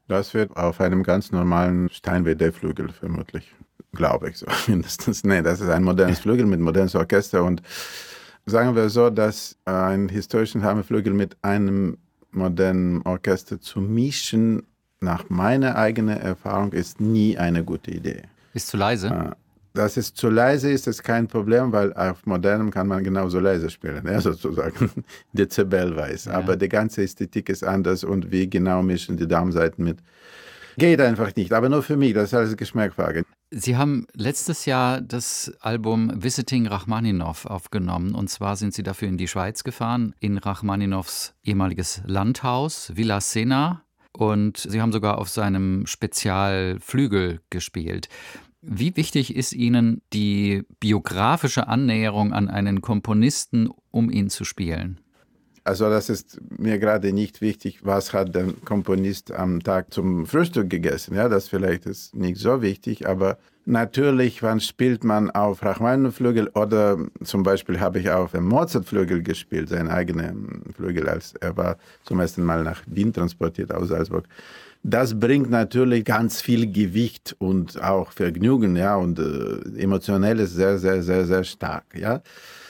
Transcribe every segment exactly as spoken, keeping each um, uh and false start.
Das wird auf einem ganz normalen Steinway D-Flügel vermutlich, glaube ich so mindestens. Nee, das ist ein modernes Flügel mit modernes Orchester und sagen wir so, dass einen historischen Hammerflügel mit einem modernen Orchester zu mischen, nach meiner eigenen Erfahrung, ist nie eine gute Idee. Ist zu leise? Äh, Dass es zu leise ist, ist kein Problem, weil auf modernem kann man genauso leise spielen, ja, sozusagen dezibelweise. Ja. Aber die ganze Ästhetik ist anders und wie genau mischen die Darmsaiten mit. Geht einfach nicht, aber nur für mich, das ist alles Geschmacksfrage. Sie haben letztes Jahr das Album Visiting Rachmaninov aufgenommen. Und zwar sind Sie dafür in die Schweiz gefahren, in Rachmaninovs ehemaliges Landhaus, Villa Sena. Und Sie haben sogar auf seinem Spezialflügel gespielt. Wie wichtig ist Ihnen die biografische Annäherung an einen Komponisten, um ihn zu spielen? Also das ist mir gerade nicht wichtig, was hat der Komponist am Tag zum Frühstück gegessen. Ja, das vielleicht ist nicht so wichtig, aber natürlich, wann spielt man auf Rachmaninoff-Flügel oder zum Beispiel habe ich auf dem Mozart-Flügel gespielt, sein eigener Flügel, als er war zum ersten Mal nach Wien transportiert aus Salzburg. Das bringt natürlich ganz viel Gewicht und auch Vergnügen, ja, und äh, emotionell ist sehr, sehr, sehr, sehr stark, ja.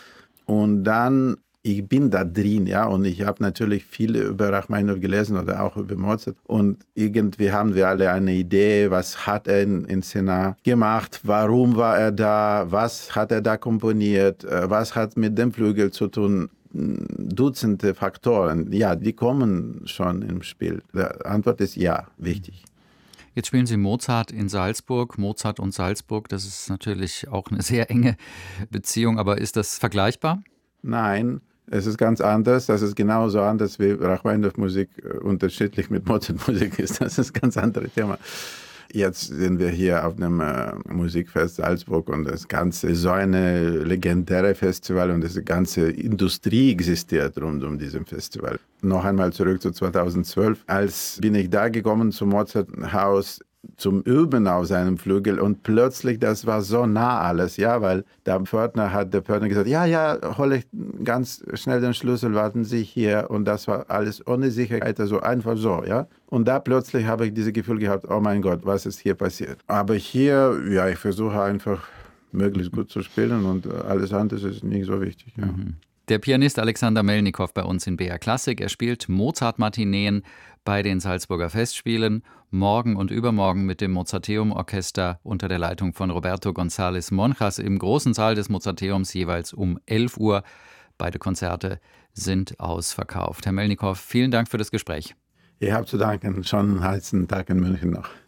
Und dann, ich bin da drin, ja, und ich habe natürlich viel über Rachmaninoff gelesen oder auch über Mozart. Und irgendwie haben wir alle eine Idee, was hat er in, in Sena gemacht, warum war er da, was hat er da komponiert, was hat mit dem Flügel zu tun. Dutzende Faktoren, ja, die kommen schon im Spiel. Die Antwort ist ja, wichtig. Jetzt spielen Sie Mozart in Salzburg, Mozart und Salzburg, das ist natürlich auch eine sehr enge Beziehung, aber ist das vergleichbar? Nein, es ist ganz anders. Das ist genauso anders, wie Rachmaninoff-Musik unterschiedlich mit Mozart-Musik ist. Das ist ein ganz anderes Thema. Jetzt sind wir hier auf einem äh, Musikfest Salzburg und das Ganze ist so eine legendäre Festival und diese ganze Industrie existiert rund um diesem Festival. Noch einmal zurück zu zweitausendzwölf. Als bin ich da gekommen zum Mozart-Haus zum Üben auf seinem Flügel und plötzlich, das war so nah alles, ja, weil der Pförtner hat der Pförtner gesagt, ja, ja, hole ich ganz schnell den Schlüssel, warten Sie hier und das war alles ohne Sicherheit, also einfach so, ja. Und da plötzlich habe ich dieses Gefühl gehabt, oh mein Gott, was ist hier passiert? Aber hier, ja, ich versuche einfach möglichst gut zu spielen und alles andere ist nicht so wichtig, ja. Mhm. Der Pianist Alexander Melnikow bei uns in B R Klassik. Er spielt Mozart-Matineen bei den Salzburger Festspielen. Morgen und übermorgen mit dem Mozarteum-Orchester unter der Leitung von Roberto González Monjas im großen Saal des Mozarteums jeweils um elf Uhr. Beide Konzerte sind ausverkauft. Herr Melnikow, vielen Dank für das Gespräch. Ich habe zu danken. Schon einen heißen Tag in München noch.